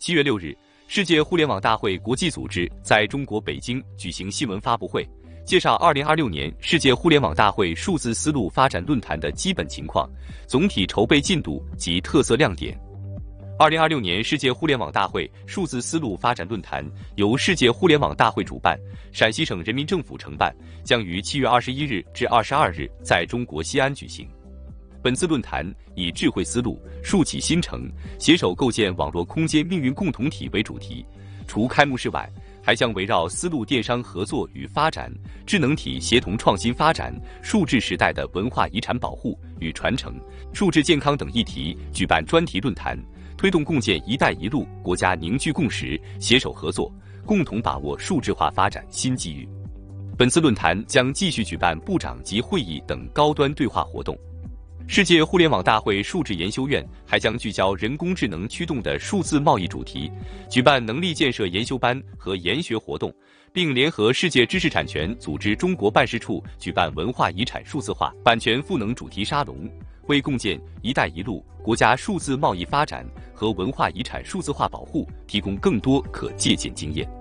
7月6日，世界互联网大会国际组织在中国北京举行新闻发布会，介绍2026年世界互联网大会数字丝路发展论坛的基本情况、总体筹备进度及特色亮点。2026年世界互联网大会数字丝路发展论坛由世界互联网大会主办，陕西省人民政府承办，将于7月21日至22日在中国西安举行。本次论坛以智慧丝路、竖起新城，携手构建网络空间命运共同体为主题。除开幕式外，还将围绕丝路电商合作与发展、智能体协同创新发展、数字时代的文化遗产保护与传承、数字健康等议题举办专题论坛，推动共建“一带一路”国家凝聚共识，携手合作，共同把握数字化发展新机遇。本次论坛将继续举办部长级会议等高端对话活动。世界互联网大会数字研修院还将聚焦人工智能驱动的数字贸易主题，举办能力建设研修班和研学活动，并联合世界知识产权组织中国办事处举办文化遗产数字化、版权赋能主题沙龙，为共建“一带一路”国家数字贸易发展和文化遗产数字化保护提供更多可借鉴经验。